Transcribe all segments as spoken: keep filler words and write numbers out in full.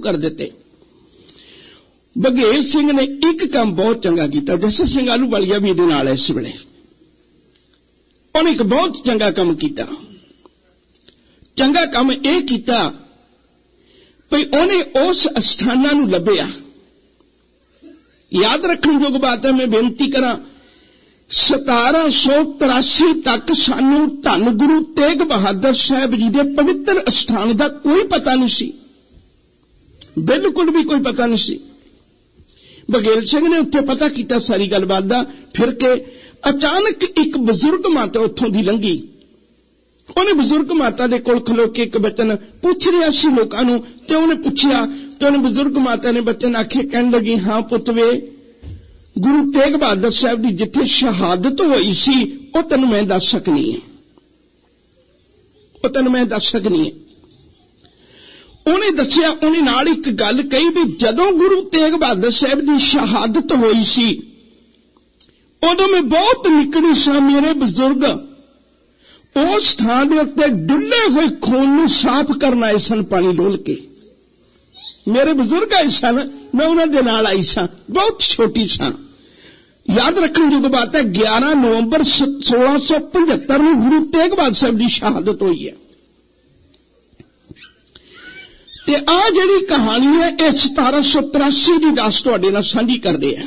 कर दिते। बघेल सिंह ने एक काम बहुत चंगा किया। जसर सिंह आलूवालिया भी इहदे नाल है इस वेले। उन्हें एक बहुत चंगा काम किया। चंगा काम यह किया भई उन्हें उस अस्थानां नूं लभ्या। याद रखण योग बात है, मैं बेनती करा, सतारा सौ तिरासी तक सानू धन गुरु तेग बहादुर साहब जी के पवित्र अस्थान का कोई पता नहीं सी, बिल्कुल भी कोई पता नहीं सी। बघेल सिंह ने उत्थे पता किया सारी गलबात दा। फिर के अचानक एक बजुर्ग माता उत्थों दी लंघी। उन्हें बजुर्ग माता दे कोल खलो के एक बचन पूछ रहा सी लोकां नूं, ते उन्हें पुछया ते उन्हें बजुर्ग माता ने बचन आखे, कहन लगी, हाँ पुत वे, गुरु तेग बहादुर साहब की जिथे शहादत हुई सी वो तेन मैं दस सकनी है, वो तेन मैं दस सकनी है। उन्हें दसिया, उन्हें नाल एक गल कही भी जदों गुरु तेग बहादुर साहब की शहादत हुई सी उदों मैं बहुत निकली सा। मेरे बजुर्ग उस स्थान के उत्ते डुले हुए खून नूं साफ करना आए सन, पानी डोल के। मेरे बुजुर्ग आए सन, मैं उन्होंने दे नाल आई सा, बहुत छोटी सा। याद रखने योग्य बात है, ग्यारह नवंबर सोलह सौ पचहत्तर में गुरु तेग बहादुर साहब की शहादत हुई है। ते आ जिहड़ी कहानी है यह सतारा सौ तिरासी की दस तुहाडे नाल सांझी करदे हैं।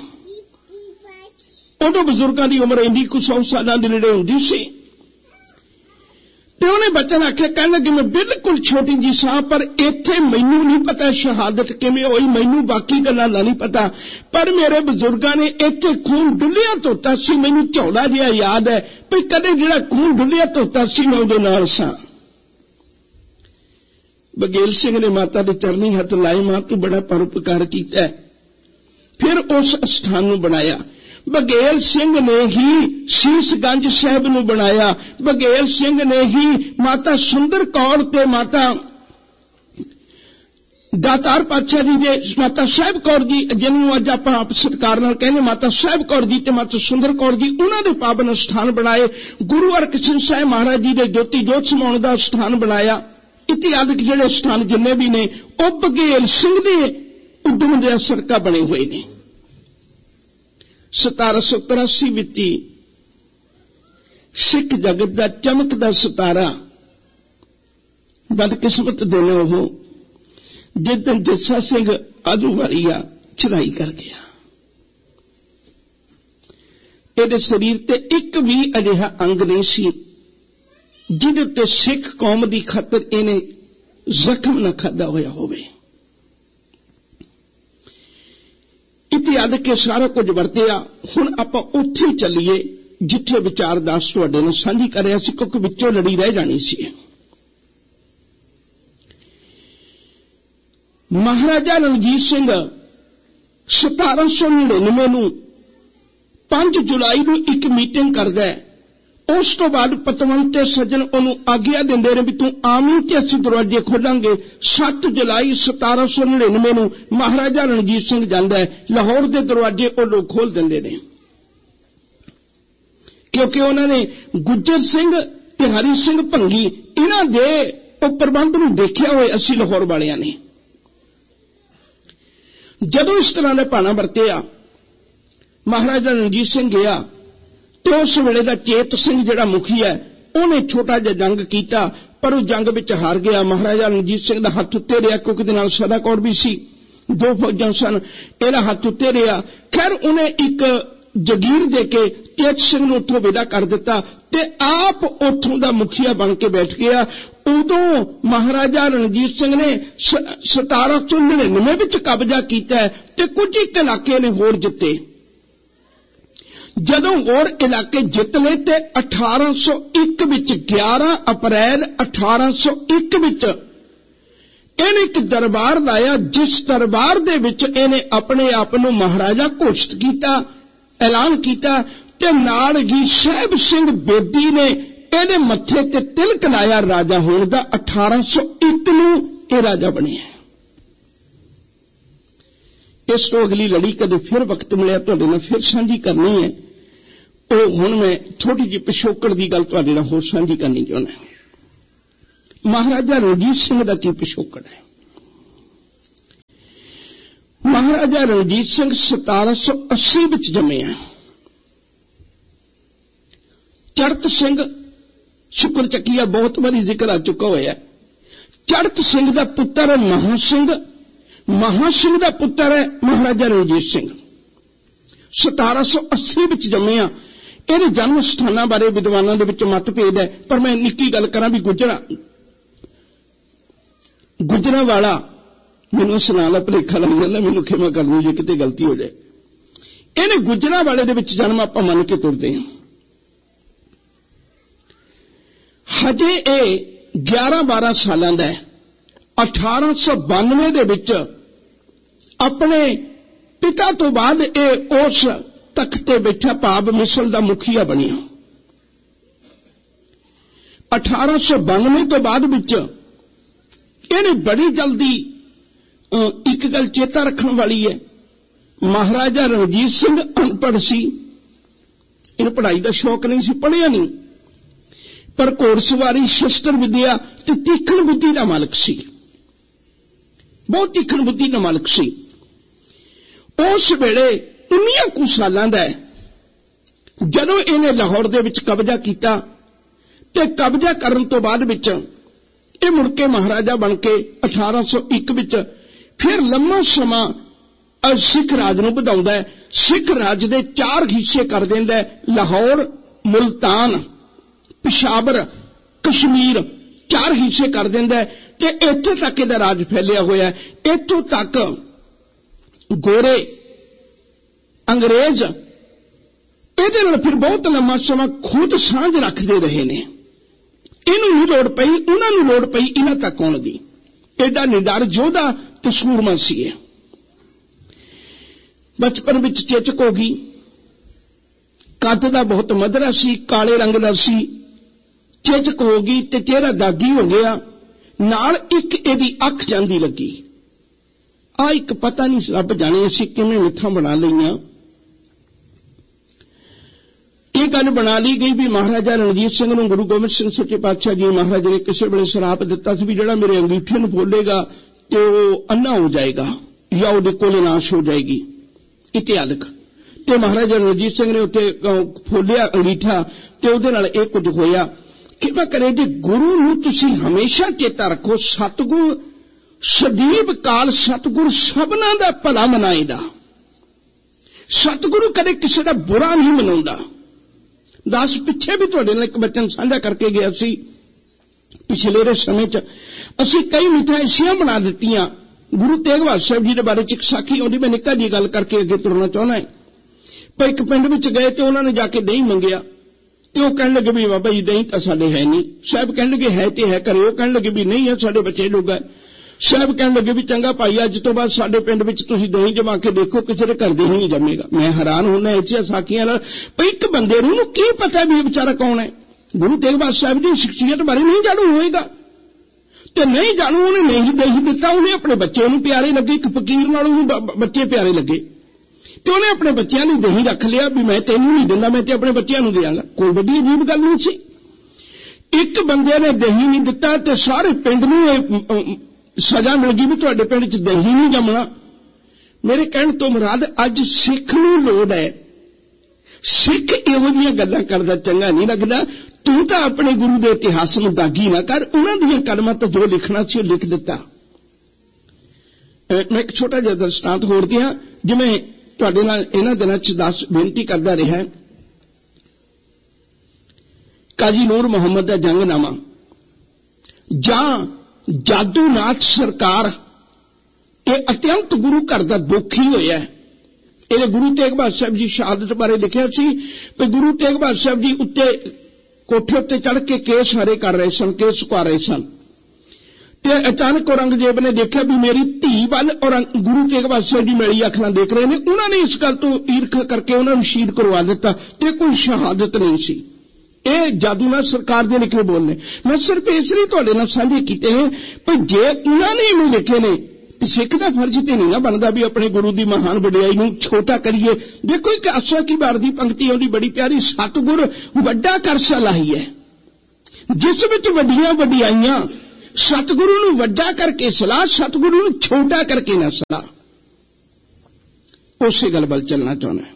उदों बजुर्गों की उम्र इन्नी कुछ सौ साल के नेड़े हुंदी सी। ते उन्हें बचन आख्या, कहने लगे, मैं बिल्कुल छोटी जी सा, पर इत्थे मैनू नहीं पता शहादत किवें होई, मैनू बाकी गल्लां दा नहीं पता, पर मेरे बजुर्गां ने इत्थे खून डुलिया धोता सी। मैनू झौला जिहा याद है भी कदे जिहड़ा खून डुलिया धोता सी मैं उहदे नाल सां। बघेल सिंह ने माता दे चरनी हथ लाए, मां तू बड़ा परोपकार कीता है। फिर उस स्थान नूं बनाया। बघेल सिंह ने ही शीशगंज साहब नूं बनाया। बघेल सिंह ने ही माता सुंदर कौर ते माता दातार पातशाह जी दे माता साहब कौर जी, जिन्होंने अज आपां आप सत्कार नाल कहने, माता साहब कौर जी ते माता सुंदर कौर जी, उन्हां दे पावन स्थान बनाए। गुरु हरकृष्ण साहब महाराज जी दे ज्योति जोत समाउण दा स्थान बनाया। इतिहासक जिहड़े स्थान जिन्ने भी ने वो बघेल सिंह दे उद्यम दे सरका बने हुए ने। सतारा सौ तिरासी विच सिख जगत का चमकदा सितारा बदकिस्मत दिन वो जिस दिन जस्सा सिंह आलूवालिया चढ़ाई कर गया। इहदे शरीर ते एक भी अजिहा अंग नहीं सी जिहदे उत्ते सिख कौम की खातर इहने जख्म न खादा होया होवे। इतिहास के सारा कुछ वरतिया। हुण आपां उत्थे चलीए जिथे विचार दास तुहाडे नाल सांझी कर रहा सी, क्योंकि विचों लड़ी रह जानी सी। महाराजा रणजीत सिंह सतारा सौ निन्यानवे नूं पांच जुलाई नूं एक मीटिंग करदा है। उस तो बाद पतवंत ते सज्जन उन्होंने आग्ञा देंदे ने भी तू आमी ते असीं दरवाजे खोलांगे। सत्त जुलाई सतारा सौ निन्यानवे नूं महाराजा रणजीत सिंह जांदा है, लाहौर दे दरवाजे वो लोग खोल देंदे ने, क्योंकि उन्होंने गुज्जर सिंह ते हरि सिंह भंगी इन्हां दे वो प्रबंध नूं देखिया होए असीं लाहौर वालियां ने। जदों इस तरह का भाना वरतिया महाराजा रणजीत सिंह गया तो उस वेले दा चेत सिंह जिहड़ा मुखी है उन्हें छोटा जिहा जंग किया, पर उस जंग विच हार गया। महाराजा रणजीत सिंह दा हथ उत्ते रहा, क्योंकि नाल सदा कौर भी सी, दो फौजां सन, इहदा हथ उत्ते रहा। खैर उन्हें एक जगीर दे के चेत सिंह नूं उत्थों विदा कर दिता ते आप उत्थों दा मुखिया बन के बैठ गया। उदों महाराजा रणजीत सिंह ने सतारा सौ निन्यानवे विच कब्जा किया ते कुछ एक इलाके ने होर जिते। जदों होर इलाके जित ले ते अठारह सौ एक विच ग्यारह अप्रैल अठारह सौ एक विच इन्हें एक दरबार लाया, जिस दरबार दे विच इन्हें अपने आप नूं महाराजा घोषित किया, ऐलान किया ते नाल ही साहिब सिंह बेदी ने इहदे मत्थे ते तिलक लाया राजा होण दा। अठारह सौ एक नूं इह राजा बने। इस तो अगली लड़ी कदे फिर वक्त मिलिया तुहाडे नाल फिर सांझी करनी है। ਉਹ ਹੁਣ मैं छोटी जी पिछोकड़ की गल तुहाडे नाल होर सांझी करनी चाहुंदा। महाराजा रणजीत सिंह दा की पिछोकड़ है। महाराजा रणजीत सिंह सतारा सौ अस्सी विच जम्मिया। चढ़त सिंह शुक्र चकिया बहुत बारी जिक्र आ चुका होया। चढ़त सिंह दा पुत्र है महा सिंह, महा सिंह दा पुत्र है महाराजा रणजीत सिंह। सतारा सौ अस्सी विच जम्मिया। ਇਹਦੇ जन्म स्थानां बारे विद्वानां दे विच मतभेद है, पर मैं निक्की गल करां भी गुजरा गुजरा वाला मैनूं सुना ला भुलेखा लग जांदा, मैनूं खिमा कर दो जे किते गलती हो जाए। ਇਹਨੇ गुजरा वाले दे विच जन्म आपां मन के तुरदे हां। हजे ये ग्यारह बारह सालां दा है। अठारह सौ बानवे दे विच अपने पिता तो बाद ये उस तख्ते बैठा भाव मिसल दा मुखिया बनिया। अठारह सौ बानवे तो बाद विच इहने बड़ी जल्दी एक गल चेता रखने वाली है, महाराजा रणजीत सिंह अनपढ़ सी, इन पढ़ाई का शौक नहीं सी, पढ़िया नहीं, पर घोड़सवारी शस्त्र विद्या ते तीखण बुद्धि का मालक सी, बहुत तीखण बुद्धि का मालक सी। उस वेले उन्नियां कुछ सालां दा जदों इहने लाहौर दे विच कब्जा कीता ते कब्जा करन तो बाद विच ये मुड़के महाराजा बन के अठारह सौ एक विच फिर लंबा समा सिख राज नूं वधाउंदा है। सिख राज दे चार हिस्से कर दिंदा है, लाहौर, मुल्तान, पिशावर, कश्मीर, चार हिस्से कर दिंदा है ते इत्थे तक इहदा राज फैलिया होया है। इत्थों तक गोरे अंग्रेज इहदे नाल फिर बहुत लंबा समा खुद सांझ रखते रहे ने। इनू नहीं लोड़ पई, उन्होंने लोड़ पई इन्हां तक आउण दी। एडा निडर योधा ते सूरमा सी। बचपन विच चेचक हो गई, कद दा बहुत मधरा सी, काले रंग दा सी, चेचक हो गई ते चेहरा दागी हो गया, नाल एक इहदी अख जांदी लगी। आ एक पता नहीं रब जाने असीं किवें मिथां बना लईआं। ये गल बना ली गई भी महाराजा रणजीत सिंह नूं गुरु गोबिंद सिंह सच्चे पातशाह जी महाराज ने किसी वेले श्राप दिता सी भी जिहड़ा मेरे अंगीठे नूं फोलेगा ते ओह अन्ना हो जाएगा या उहदे कोल नाश हो जाएगी। इतिहालक ते महाराजा रणजीत सिंह ने उत्ते फोलिया अंगीठा ते उहदे नाल इह कुछ होया। किवें करे जी गुरु नूं तुसीं हमेशा चेता रखो, सतगुर सदीप काल सतगुर सबना दा भला मनाएगा। सतगुरु कदे किसी दा बुरा नहीं मनाउंदा। दस पिछे भी तुहाडे नाल एक बचन साझा करके गया सी। पिछले समय च असीं कई मिठां ऐसियां बना दित्तियां। गुरु तेग बहादुर साहिब जी दे बारे च एक साखी आउंदी, मैं निक्का जी गल करके अगे तुरना चाहुंदा है। पर एक पिंड विच गए ते उन्होंने जाके दही मंगिया ते ओह कहण लगे भी बाबा जी दही तां साडे है नहीं। साहब कहण लगे है ते है घरे, ओह कहण लगे भी नहीं है साडे बच्चे लोग है। साहब कहण लगे भी चंगा भाई अज तो बाद साडे पिंड विच तुसीं दही जमा के देखो किसी दे घर दही नहीं जमेगा। मैं हैरान होना ऐसियां साखियां नाल, पर एक बंदे नूं की पता भी बेचारा कौन है। गुरु तेग बहादुर साहिब दी शख्सियत बारे नहीं जाणू होएगा ते नहीं जाणू, उहने नहीं दही दिता, उहने अपने बच्चे नूं प्यारे लगे, एक फकीर नाल उहनूं बच्चे प्यारे लगे ते उहने अपने बच्चों लई दही रख लिया भी मैं तैनूं नहीं दिंदा, मैं ते अपने बच्चों नूं देवांगा। कोई वड्डी अजीब गल नहीं सी। एक बंदे ने दही नहीं दिता ते सारे पिंड नूं सजा मिल गई भी तुहाडे पिंड च दही नहीं जमना। मेरे कहण तो मुराद अज सिख नूं लोड़ है, सिख इहो जिहियां गल्लां करदा चंगा नहीं लगदा। तू तां अपने गुरु दे इतिहास नूं दागी ना कर, उन्हां दीयां कलमां तो जो लिखना सी ओह लिख दिता। मैं एक छोटा जिहा दृष्टांत होर दियां, जिवें तुहाडे नाल इन्हां दिनां च दस बेनती करदा रिहा। काजी नूर मुहम्मद दा जंगनामा जां जादूनाथ सरकार ये अत्यंत गुरु घर का दुखी होया है। ये गुरु तेग बहादुर साहब जी शहादत बारे लिखिया सी कि गुरु तेग बहादुर साहब जी उत्ते कोठे उत्ते चढ़ के केस हरे कर रहे सन, केस सुका रहे सन ते अचानक औरंगजेब ने देखा भी मेरी धी वल और गुरु तेग बहादुर साहब जी मेरी अख नाल देख रहे ने। उन्होंने इस गल तो ईर्खा करके उन्होंने शहीद करवा दिता ते कोई शहादत नहीं सी। ये जादूनाथ सरकार दे लिखे बोल ने। मैं सिर्फ इसलिए तुहाडे नाल साझे कीते हैं पर जे उन्होंने इवें लिखे ने ते सिख दा फर्ज ते नहीं ना बनदा भी अपने गुरु दी महान वडियाई नूं छोटा करिए। देखो एक आसा की बार दी पंक्ति आउंदी बड़ी प्यारी, सतगुर वड्डा कर सलाही है जिस विच वड्डियां वडियाईयां। सतगुरु नूं वड्डा करके सलाह, सतगुरु नूं छोटा करके ना सलाह। ਉਸੇ ਗੱਲ ਵੱਲ ਚੱਲਣਾ ਚਾਹੁੰਦਾ।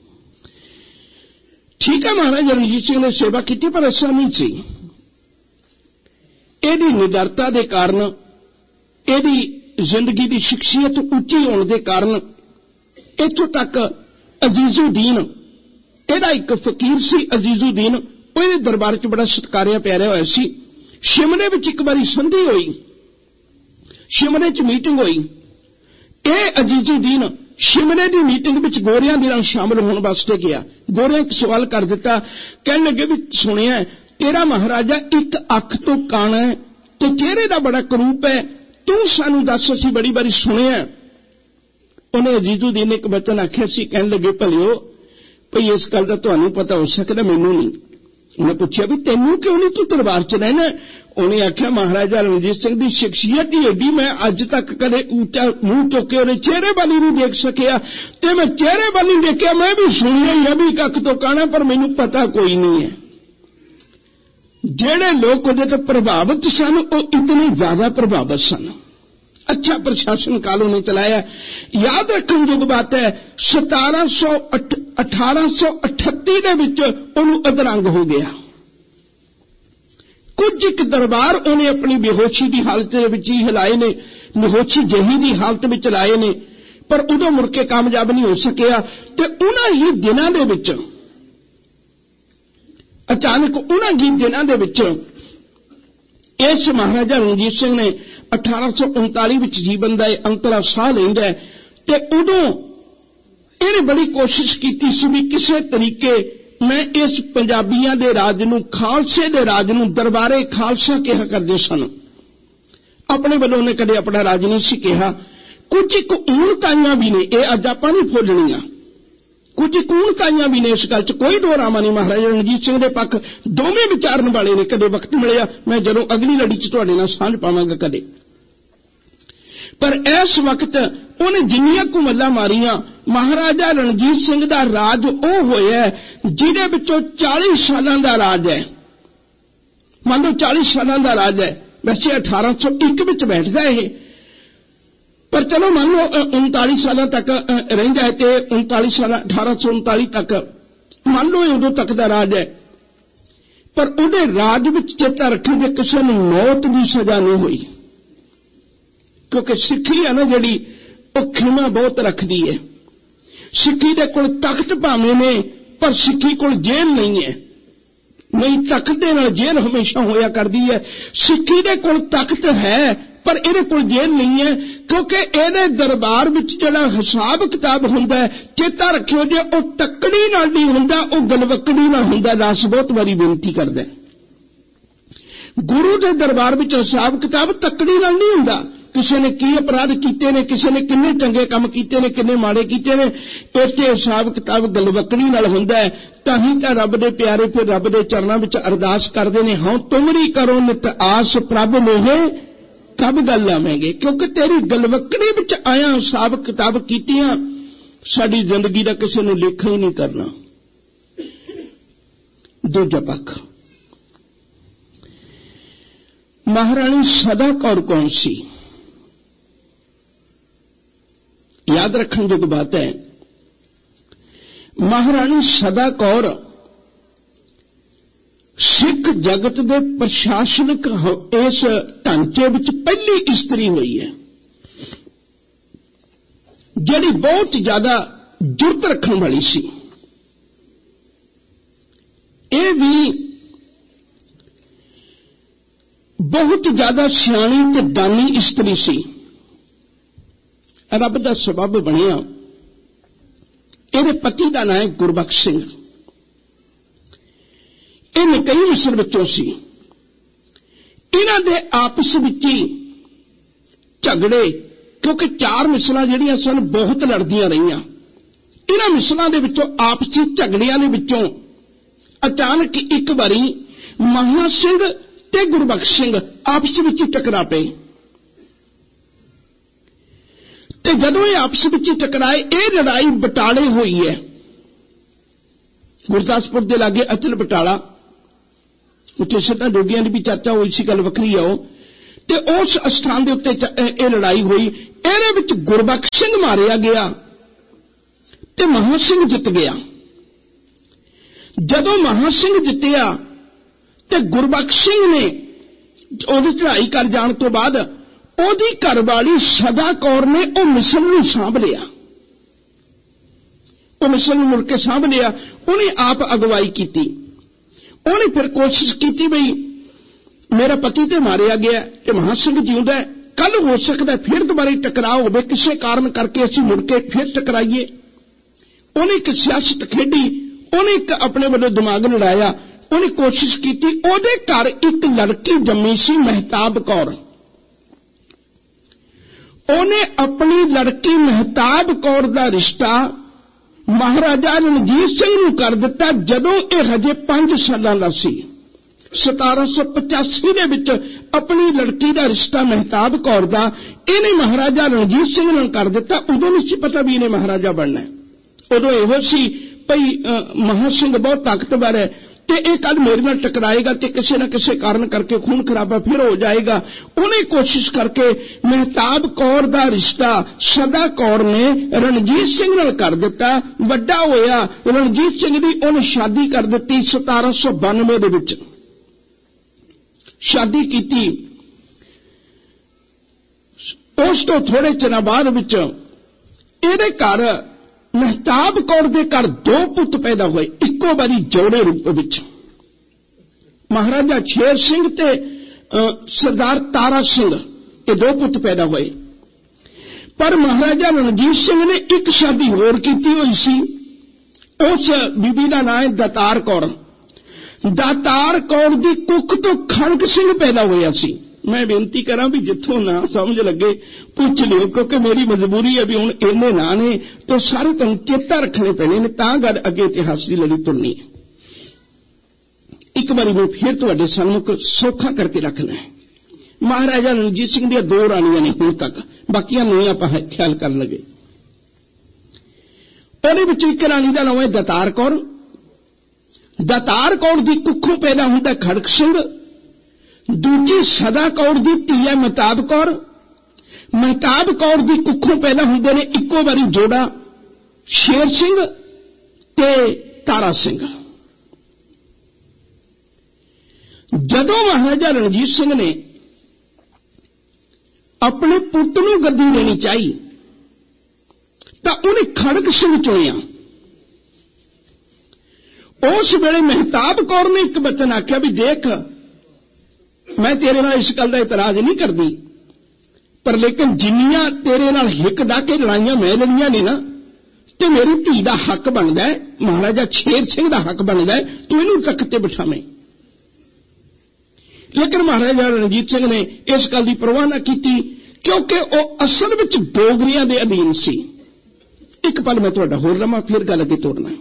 ਠੀਕ ਹੈ, ਮਹਾਰਾਜਾ ਰਣਜੀਤ ਸਿੰਘ ਨੇ ਸੇਵਾ ਕੀਤੀ, ਪਰ ਐਸਾ ਨਹੀਂ ਸੀ। ਇਹਦੀ ਨਿਡਰਤਾ ਦੇ ਕਾਰਨ, ਇਹਦੀ ਜ਼ਿੰਦਗੀ ਦੀ ਸ਼ਖਸੀਅਤ ਉੱਚੀ ਹੋਣ ਦੇ ਕਾਰਨ ਇੱਥੋਂ ਤੱਕ ਅਜ਼ੀਜ਼ੁਦੀਨ, ਇਹਦਾ ਇੱਕ ਫਕੀਰ ਸੀ ਅਜ਼ੀਜ਼ੁਦੀਨ, ਉਹ ਇਹਦੇ ਦਰਬਾਰ 'ਚ ਬੜਾ ਸਤਿਕਾਰਿਆ ਪਿਆਰਿਆ ਹੋਇਆ ਸੀ। ਸ਼ਿਮਲੇ ਵਿੱਚ ਇੱਕ ਵਾਰੀ ਸੰਧੀ ਹੋਈ, ਸ਼ਿਮਲੇ 'ਚ ਮੀਟਿੰਗ ਹੋਈ। ਇਹ ਅਜ਼ੀਜ਼ੁਦੀਨ ਸ਼ਿਮਲੇ ਦੀ ਮੀਟਿੰਗ ਵਿੱਚ ਗੋਰਿਆਂ ਦੇ ਨਾਲ ਸ਼ਾਮਲ ਹੋਣ ਵਾਸਤੇ ਗਿਆ। ਗੋਰਿਆਂ ਇੱਕ ਸਵਾਲ ਕਰ ਦਿੱਤਾ, ਕਹਿਣ ਲੱਗੇ ਵੀ ਸੁਣਿਆ ਤੇਰਾ ਮਹਾਰਾਜਾ ਇੱਕ ਅੱਖ ਤੋਂ ਕਾਣਾ ਹੈ ਤੇ ਚਿਹਰੇ ਦਾ ਬੜਾ ਕਰੂਪ ਹੈ, ਤੂੰ ਸਾਨੂੰ ਦੱਸ, ਅਸੀਂ ਬੜੀ ਵਾਰੀ ਸੁਣਿਆ। ਉਹਨੇ ਅਜ਼ੀਜ਼ੁਦੀਨ ਨੇ ਇੱਕ ਬਚਨ ਆਖਿਆ ਸੀ, ਕਹਿਣ ਲੱਗੇ ਭਲਿਓ ਭਈ ਇਸ ਗੱਲ ਦਾ ਤੁਹਾਨੂੰ ਪਤਾ ਹੋ ਸਕਦਾ, ਮੈਨੂੰ ਨਹੀਂ। ਉਹਨੇ ਪੁੱਛਿਆ ਵੀ ਤੈਨੂੰ ਕਿਉਂ ਨਹੀਂ, ਤੂੰ ਦਰਬਾਰ 'ਚ ਰਹਿਣਾ? ਉਹਨੇ ਆਖਿਆ ਮਹਾਰਾਜਾ ਰਣਜੀਤ ਸਿੰਘ ਦੀ ਸ਼ਖਸੀਅਤ ਹੀ ਏਡੀ, ਮੈਂ ਅੱਜ ਤੱਕ ਕਦੇ ਉੱਚਾ ਮੂੰਹ ਚੁੱਕ ਕੇ ਉਹਦੇ ਚਿਹਰੇ ਵੱਲ ਹੀ ਨਹੀਂ ਦੇਖ ਸਕਿਆ, ਤੇ ਮੈਂ ਚਿਹਰੇ ਵੱਲ ਨਹੀਂ ਦੇਖਿਆ। ਮੈਂ ਵੀ ਸੁਣਿਆ ਹੀ ਆ ਵੀ ਕੱਖ ਤੋਂ ਕਾਣਾ, ਪਰ ਮੈਨੂੰ ਪਤਾ ਕੋਈ ਨਹੀਂ ਹੈ। ਜਿਹੜੇ ਲੋਕ ਉਹਦੇ ਤੋਂ ਪ੍ਰਭਾਵਿਤ ਸਨ ਉਹ ਇਤਨੇ ਜ਼ਿਆਦਾ ਪ੍ਰਭਾਵਿਤ ਸਨ। ਅੱਛਾ ਪ੍ਰਸ਼ਾਸਨ ਕਾਲ ਉਹਨੇ ਚਲਾਇਆ। ਯਾਦ ਰੱਖਣ ਯੋਗ ਬਾਤ ਹੈ, ਸਤਾਰਾਂ ਸੌ ਅਠਾਰਾਂ ਸੌ ਅਠੱਤੀ ਦੇ ਵਿੱਚ ਉਹਨੂੰ ਅਧਰੰਗ ਹੋ ਗਿਆ। ਕੁਝ ਇੱਕ ਦਰਬਾਰ ਉਹਨੇ ਆਪਣੀ ਬੇਹੋਸ਼ੀ ਦੀ ਹਾਲਤ ਦੇ ਵਿੱਚ ਹੀ ਹਿਲਾਏ ਨੇ, ਬੇਹੋਸ਼ੀ ਜਹੀ ਦੀ ਹਾਲਤ ਵਿੱਚ ਲਾਏ ਨੇ, ਪਰ ਉਦੋਂ ਮੁੜ ਕੇ ਕਾਮਯਾਬ ਨਹੀਂ ਹੋ ਸਕਿਆ। ਤੇ ਉਹਨਾਂ ਹੀ ਦਿਨਾਂ ਦੇ ਵਿੱਚ ਅਚਾਨਕ ਉਹਨਾਂ ਹੀ ਦਿਨਾਂ ਦੇ ਵਿੱਚ ਇਸ ਮਹਾਰਾਜਾ ਰਣਜੀਤ ਸਿੰਘ ਨੇ ਅਠਾਰਾਂ ਸੌ ਉਨਤਾਲੀ ਵਿੱਚ ਜੀਵਨ ਦਾ ਅੰਤਰਾ ਸਾਹ ਲੈਂਦਾ, ਤੇ ਉਦੋਂ ਇਹਨੇ ਬੜੀ ਕੋਸ਼ਿਸ਼ ਕੀਤੀ ਸੀ ਵੀ ਕਿਸੇ ਤਰੀਕੇ ਮੈਂ ਇਸ ਪੰਜਾਬੀਆਂ ਦੇ ਰਾਜ ਨੂੰ, ਖਾਲਸੇ ਦੇ ਰਾਜ ਨੂੰ, ਦਰਬਾਰੇ ਖਾਲਸਾ ਕਿਹਾ ਕਰਦੇ ਸਨ, ਆਪਣੇ ਵੱਲੋਂ ਉਹਨੇ ਕਦੇ ਆਪਣਾ ਰਾਜ ਨਹੀਂ ਸੀ ਕਿਹਾ। ਕੁਝ ਇੱਕ ਊਣਤਾਈਆਂ ਵੀ ਨੇ, ਇਹ ਅੱਜ ਆਪਾਂ ਨਹੀਂ ਫੋਲਣੀਆਂ, ਕੁਝ ਕੂਣਤਾਈਆਂ ਵੀ ਨੇ ਇਸ ਗੱਲ 'ਚ, ਕੋਈ ਦੋਰਾਮਾ ਨਹੀਂ। ਮਹਾਰਾਜਾ ਰਣਜੀਤ ਸਿੰਘ ਦੇ ਪੱਖ ਦੋਵੇਂ ਵਿਚਾਰਨ ਵਾਲੇ ਨੇ। ਕਦੇ ਵਕਤ ਮਿਲਿਆ ਮੈਂ ਜਦੋਂ ਅਗਲੀ ਲੜੀ 'ਚ ਤੁਹਾਡੇ ਨਾਲ ਸਾਂਝ ਪਾਵਾਂਗਾ ਕਦੇ, ਪਰ ਇਸ ਵਕਤ ਉਹਨੇ ਜਿੰਨੀਆਂ ਕੁ ਮੱਲਾਂ ਮਾਰੀਆਂ, ਮਹਾਰਾਜਾ ਰਣਜੀਤ ਸਿੰਘ ਦਾ ਰਾਜ ਉਹ ਹੋਇਆ ਜਿਹਦੇ ਵਿੱਚੋਂ ਚਾਲੀ ਸਾਲਾਂ ਦਾ ਰਾਜ ਹੈ। ਮੰਨ ਲਓ ਚਾਲੀ ਸਾਲਾਂ ਦਾ ਰਾਜ ਹੈ, ਵੈਸੇ ਅਠਾਰਾਂ ਸੌ ਇੱਕ ਵਿੱਚ ਬੈਠਦਾ ਇਹ, ਪਰ ਚਲੋ ਮੰਨ ਲਓ ਉਨਤਾਲੀ ਸਾਲਾਂ ਤੱਕ ਰਹਿੰਦਾ ਹੈ, ਤੇ ਉਨਤਾਲੀ ਸਾਲਾਂ ਅਠਾਰਾਂ ਸੌ ਉਨਤਾਲੀ ਤੱਕ ਮੰਨ ਲਓ ਉਦੋਂ ਤੱਕ ਦਾ ਰਾਜ ਹੈ। ਪਰ ਉਹਦੇ ਰਾਜ ਵਿੱਚ ਚੇਤਾ ਰੱਖੋ ਕਿ ਕਿਸੇ ਨੂੰ ਮੌਤ ਦੀ ਸਜ਼ਾ ਨਹੀਂ ਹੋਈ, ਕਿਉਂਕਿ ਸਿੱਖੀ ਹੈ ਨਾ ਜਿਹੜੀ, ਉਹ ਖਿਮਾ ਬਹੁਤ ਰੱਖਦੀ ਹੈ। ਸਿੱਖੀ ਦੇ ਕੋਲ ਤਖਤ ਭਾਵੇਂ ਨੇ, ਪਰ ਸਿੱਖੀ ਕੋਲ ਜੇਲ੍ਹ ਨਹੀਂ ਹੈ। ਨਹੀਂ, ਤਖਤ ਦੇ ਨਾਲ ਜੇਲ੍ਹ ਹਮੇਸ਼ਾ ਹੋਇਆ ਕਰਦੀ ਹੈ। ਸਿੱਖੀ ਦੇ ਕੋਲ ਤਖਤ ਹੈ, ਪਰ ਇਹਦੇ ਕੋਲ ਜੇਲ੍ਹ ਨਹੀਂ ਹੈ, ਕਿਉਂਕਿ ਇਹਦੇ ਦਰਬਾਰ ਵਿੱਚ ਜਿਹੜਾ ਹਿਸਾਬ ਕਿਤਾਬ ਹੁੰਦਾ, ਚੇਤਾ ਰੱਖਿਓ ਜੇ ਉਹ ਤੱਕੜੀ ਨਾਲ ਨਹੀਂ ਹੁੰਦਾ, ਉਹ ਗਲਵੱਕੜੀ ਨਾਲ ਹੁੰਦਾ। ਦਾਸ ਬਹੁਤ ਵਾਰੀ ਬੇਨਤੀ ਕਰਦਾ, ਗੁਰੂ ਦੇ ਦਰਬਾਰ ਵਿੱਚ ਹਿਸਾਬ ਕਿਤਾਬ ਤੱਕੜੀ ਨਾਲ ਨਹੀਂ ਹੁੰਦਾ। ਕਿਸੇ ਨੇ ਕੀ ਅਪਰਾਧ ਕੀਤੇ ਨੇ, ਕਿਸੇ ਨੇ ਕਿੰਨੇ ਚੰਗੇ ਕੰਮ ਕੀਤੇ ਨੇ, ਕਿੰਨੇ ਮਾੜੇ ਕੀਤੇ ਨੇ, ਇੱਥੇ ਹਿਸਾਬ ਕਿਤਾਬ ਗਲਵੱਕੜੀ ਨਾਲ ਹੁੰਦਾ ਹੈ। ਤਾਂ ਹੀ ਤਾਂ ਰੱਬ ਦੇ ਪਿਆਰੇ ਫਿਰ ਰੱਬ ਦੇ ਚਰਨਾਂ ਵਿੱਚ ਅਰਦਾਸ ਕਰਦੇ ਨੇ, ਹਾਂ ਤੁਮਰੀ ਕਰੋ ਨਿਤ ਆਸ ਪ੍ਰਭ ਮੋਹੇ ਕਬ ਗੱਲ ਆਵੇਂਗੇ, ਕਿਉਂਕਿ ਤੇਰੀ ਗਲਵੱਕੜੀ ਵਿੱਚ ਆਇਆ ਹਿਸਾਬ ਕਿਤਾਬ ਕੀਤੀਆਂ ਸਾਡੀ ਜ਼ਿੰਦਗੀ ਦਾ ਕਿਸੇ ਨੂੰ ਲੇਖਾ ਹੀ ਨਹੀਂ ਕਰਨਾ। ਦੂਜਾ ਪੱਖ, ਮਹਾਰਾਣੀ ਸਦਾ ਕੌਰ ਕੌਣ ਸੀ? याद रखने जोग बात है, महारानी सदा कौर सिख जगत के प्रशासनिक इस ढांचे विच पहली इस्त्री हुई है जिहड़ी बहुत ज्यादा जुरत रखने वाली सी। ये भी बहुत ज्यादा सियाणी ते दानी इस्त्री सी। रब का सबब बनिया। ਇਹਦੇ ਪਤੀ ਦਾ ਨਾਂ ਹੈ ਗੁਰਬਖਸ਼ ਸਿੰਘ। ਇਹ ਨਿੱਕੀ ਮਿਸਰ ਵਿੱਚੋਂ ਸੀ। ਇਹਨਾਂ ਦੇ ਆਪਸ ਵਿੱਚ ਹੀ ਝਗੜੇ, ਕਿਉਂਕਿ ਚਾਰ ਮਿਸਲਾਂ ਜਿਹੜੀਆਂ ਸਨ ਬਹੁਤ ਲੜਦੀਆਂ ਰਹੀਆਂ। ਇਹਨਾਂ ਮਿਸਲਾਂ ਦੇ ਵਿੱਚੋਂ ਆਪਸੀ ਝਗੜਿਆਂ ਦੇ ਵਿੱਚੋਂ ਅਚਾਨਕ ਇੱਕ ਵਾਰੀ ਮਹਾ ਸਿੰਘ ਤੇ ਗੁਰਬਖਸ਼ ਸਿੰਘ ਆਪਸ ਵਿੱਚ ਟਕਰਾ ਪਏ। ਤੇ ਜਦੋਂ ਇਹ ਆਪਸ ਵਿੱਚ ਟਕਰਾਏ, ਇਹ ਲੜਾਈ ਬਟਾਲੇ ਹੋਈ ਹੈ। ਗੁਰਦਾਸਪੁਰ ਦੇ ਲਾਗੇ ਅਚਲ ਬਟਾਲਾ, ਉੱਥੇ ਸਿੱਧਾ ਜੋਗੀਆਂ ਦੀ ਵੀ ਚਰਚਾ ਹੋਈ ਸੀ, ਗੱਲ ਵੱਖਰੀ ਆ ਉਹ। ਤੇ ਉਸ ਸਥਾਨ ਦੇ ਉੱਤੇ ਇਹ ਲੜਾਈ ਹੋਈ। ਇਹਦੇ ਵਿੱਚ ਗੁਰਬਖਸ਼ ਸਿੰਘ ਮਾਰਿਆ ਗਿਆ ਤੇ ਮਹਾਂ ਸਿੰਘ ਜਿੱਤ ਗਿਆ। ਜਦੋਂ ਮਹਾਂ ਸਿੰਘ ਜਿੱਤਿਆ ਤੇ ਗੁਰਬਖਸ਼ ਸਿੰਘ ਨੇ ਉਹਦੀ ਚੜ੍ਹਾਈ ਕਰ ਜਾਣ ਤੋਂ ਬਾਅਦ ਉਹਦੀ ਘਰਵਾਲੀ ਸਦਾ ਕੌਰ ਨੇ ਉਹ ਮਿਸਲ ਨੂੰ ਸਾਂਭ ਲਿਆ। ਉਹ ਮਿਸਲ ਨੂੰ ਮੁੜ ਕੇ ਸਾਂਭ ਲਿਆ। ਉਹਨੇ ਆਪ ਅਗਵਾਈ ਕੀਤੀ। ਉਹਨੇ ਫਿਰ ਕੋਸ਼ਿਸ਼ ਕੀਤੀ ਬਈ ਮੇਰਾ ਪਤੀ ਤੇ ਮਾਰਿਆ ਗਿਆ ਤੇ ਮਹਾਂ ਸਿੰਘ ਜਿਉਂਦਾ ਹੈ, ਕੱਲ ਹੋ ਸਕਦਾ ਫਿਰ ਦੁਬਾਰਾ ਟਕਰਾਅ ਹੋਵੇ, ਕਿਸੇ ਕਾਰਨ ਕਰਕੇ ਅਸੀਂ ਮੁੜ ਕੇ ਫਿਰ ਟਕਰਾਈਏ। ਉਹਨੇ ਇੱਕ ਸਿਆਸਤ ਖੇਡੀ, ਉਹਨੇ ਇੱਕ ਆਪਣੇ ਵੱਲੋਂ ਦਿਮਾਗ ਲੜਾਇਆ। ਉਹਨੇ ਕੋਸ਼ਿਸ਼ ਕੀਤੀ। ਉਹਦੇ ਘਰ ਇੱਕ ਲੜਕੀ ਜੰਮੀ ਸੀ ਮਹਿਤਾਬ ਕੌਰ। ਉਹਨੇ ਆਪਣੀ ਲੜਕੀ ਮਹਿਤਾਬ ਕੌਰ ਦਾ ਰਿਸ਼ਤਾ ਮਹਾਰਾਜਾ ਰਣਜੀਤ ਸਿੰਘ ਨੂੰ ਕਰ ਦਿੱਤਾ ਜਦੋਂ ਇਹ ਹਜੇ ਪੰਜ ਸਾਲਾਂ ਦਾ ਸੀ। ਸਤਾਰਾਂ ਸੌ ਪਚਾਸੀ ਦੇ ਵਿੱਚ ਆਪਣੀ ਲੜਕੀ ਦਾ ਰਿਸ਼ਤਾ ਮਹਿਤਾਬ ਕੌਰ ਦਾ ਇਹਨੇ ਮਹਾਰਾਜਾ ਰਣਜੀਤ ਸਿੰਘ ਨਾਲ ਕਰ ਦਿੱਤਾ। ਉਦੋਂ ਨਹੀਂ ਸੀ ਪਤਾ ਵੀ ਇਹਨੇ ਮਹਾਰਾਜਾ ਬਣਨਾ। ਉਦੋਂ ਇਹੋ ਸੀ ਭਈ ਮਹਾਂ ਸਿੰਘ ਬਹੁਤ ਤਾਕਤਵਰ ਹੈ ਤੇ ਇਹ ਕੱਲ ਮੇਰੇ ਨਾਲ ਟਕਰਾਏਗਾ ਤੇ ਕਿਸੇ ਨਾ ਕਿਸੇ ਕਾਰਨ ਕਰਕੇ ਖੂਨ ਖਰਾਬਾ ਫਿਰ ਹੋ ਜਾਏਗਾ। ਉਹਨੇ ਕੋਸ਼ਿਸ਼ ਕਰਕੇ ਮਹਿਤਾਬ ਕੌਰ ਦਾ ਰਿਸ਼ਤਾ ਸਦਾ ਕੌਰ ਨੇ ਰਣਜੀਤ ਸਿੰਘ ਨਾਲ ਕਰ ਦਿੱਤਾ। ਵੱਡਾ ਹੋਇਆ ਰਣਜੀਤ ਸਿੰਘ ਦੀ ਉਹਨੇ ਸ਼ਾਦੀ ਕਰ ਦਿੱਤੀ ਸਤਾਰਾਂ ਸੌ ਬਾਨਵੇਂ ਦੇ ਵਿੱਚ ਸ਼ਾਦੀ ਕੀਤੀ। ਉਸ ਤੋਂ ਥੋੜੇ ਚਿਰਾਂ ਬਾਅਦ ਵਿੱਚ ਇਹਦੇ ਘਰ ਮਹਿਤਾਬ ਕੌਰ ਦੇ ਘਰ ਦੋ ਪੁੱਤ ਪੈਦਾ ਹੋਏ ਇੱਕੋ ਵਾਰੀ ਜੋੜੇ ਰੂਪ ਵਿੱਚ। ਮਹਾਰਾਜਾ ਸ਼ੇਰ ਸਿੰਘ ਤੇ ਸਰਦਾਰ ਤਾਰਾ ਸਿੰਘ ਇਹ ਦੋ ਪੁੱਤ ਪੈਦਾ ਹੋਏ। ਪਰ ਮਹਾਰਾਜਾ ਰਣਜੀਤ ਸਿੰਘ ਨੇ ਇੱਕ ਸ਼ਾਦੀ ਹੋਰ ਕੀਤੀ ਹੋਈ ਸੀ। ਉਸ ਬੀਬੀ ਦਾ ਨਾਂ ਹੈ ਦਾਤਾਰ ਕੌਰ। ਦਾਤਾਰ ਕੌਰ ਦੀ ਕੁੱਖ ਤੋਂ ਖੜਗ ਸਿੰਘ ਪੈਦਾ ਹੋਇਆ ਸੀ। ਮੈਂ ਬੇਨਤੀ ਕਰਾਂ ਵੀ ਜਿੱਥੋਂ ਨਾ ਸਮਝ ਲੱਗੇ ਪੁੱਛ ਲਿਓ, ਕਿਉਂਕਿ ਮੇਰੀ ਮਜਬੂਰੀ ਹੈ ਵੀ ਹੁਣ ਇੰਨੇ ਨਾਂ ਨੇ ਤਾਂ ਸਾਰੇ ਤੁਹਾਨੂੰ ਚੇਤਾ ਰੱਖਣੇ ਪੈਣੇ ਨੇ, ਤਾਂ ਗੱਲ ਅੱਗੇ ਇਤਿਹਾਸ ਦੀ ਲੜੀ ਤੁਰਨੀ ਹੈ। ਇੱਕ ਵਾਰੀ ਮੈਂ ਫਿਰ ਤੁਹਾਡੇ ਸਾਹਮਣੇ ਸੌਖਾ ਕਰਕੇ ਰੱਖਣਾ ਹੈ। ਮਹਾਰਾਜਾ ਰਣਜੀਤ ਸਿੰਘ ਦੀਆਂ ਦੋ ਰਾਣੀਆਂ ਨੇ ਹੁਣ ਤੱਕ, ਬਾਕੀਆਂ ਨੂੰ ਆਪਾਂ ਖਿਆਲ ਕਰਨ ਲੱਗੇ। ਉਹਦੇ ਵਿੱਚ ਇੱਕ ਰਾਣੀ ਦਾ ਨਾਮ ਹੈ ਦਾਤਾਰ ਕੌਰ। ਦਾਤਾਰ ਕੌਰ ਦੀ ਕੁੱਖੋਂ ਪੈਦਾ ਹੁੰਦਾ ਖੜਗ ਸਿੰਘ। ਦੂਜੀ ਸਦਾ ਕੌਰ ਦੀ ਧੀ ਹੈ ਮਹਿਤਾਬ ਕੌਰ। ਮਹਿਤਾਬ ਕੌਰ ਦੀ ਕੁੱਖੋਂ ਪੈਦਾ ਹੁੰਦੇ ਨੇ ਇੱਕੋ ਵਾਰੀ ਜੋੜਾ ਸ਼ੇਰ ਸਿੰਘ ਤੇ ਤਾਰਾ ਸਿੰਘ। ਜਦੋਂ ਮਹਾਰਾਜਾ ਰਣਜੀਤ ਸਿੰਘ ਨੇ ਆਪਣੇ ਪੁੱਤ ਨੂੰ ਗੱਦੀ ਦੇਣੀ ਚਾਹੀ ਤਾਂ ਉਹਨੇ ਖੜਗ ਸਿੰਘ ਚੁਣਿਆ। ਉਸ ਵੇਲੇ ਮਹਿਤਾਬ ਕੌਰ ਨੇ ਇੱਕ ਬਚਨ ਆਖਿਆ ਵੀ ਦੇਖ, ਮੈਂ ਤੇਰੇ ਨਾਲ ਇਸ ਗੱਲ ਦਾ ਇਤਰਾਜ਼ ਨਹੀਂ ਕਰਦੀ, ਪਰ ਲੇਕਿਨ ਜਿੰਨੀਆਂ ਤੇਰੇ ਨਾਲ ਹਿੱਕ ਡਾ ਕੇ ਲੜਾਈਆਂ ਮੈਂ ਲੜੀਆਂ ਨੇ ਨਾ, ਤੇ ਮੇਰੀ ਧੀ ਦਾ ਹੱਕ ਬਣਦਾ ਹੈ, ਮਹਾਰਾਜਾ ਸ਼ੇਰ ਸਿੰਘ ਦਾ ਹੱਕ ਬਣਦਾ ਹੈ, ਤੂੰ ਇਹਨੂੰ ਤਖਤ ਤੇ ਬਿਠਾਵੇਂ। ਲੇਕਿਨ ਮਹਾਰਾਜਾ ਰਣਜੀਤ ਸਿੰਘ ਨੇ ਇਸ ਗੱਲ ਦੀ ਪਰਵਾਹ ਨਾ ਕੀਤੀ, ਕਿਉਂਕਿ ਉਹ ਅਸਲ ਵਿੱਚ ਡੋਗਰੀਆਂ ਦੇ ਅਧੀਨ ਸੀ। ਇੱਕ ਪਲ ਮੈਂ ਤੁਹਾਡਾ ਹੋਰ ਲਵਾਂ, ਫਿਰ ਗੱਲ ਅੱਗੇ ਤੋਰਨਾ।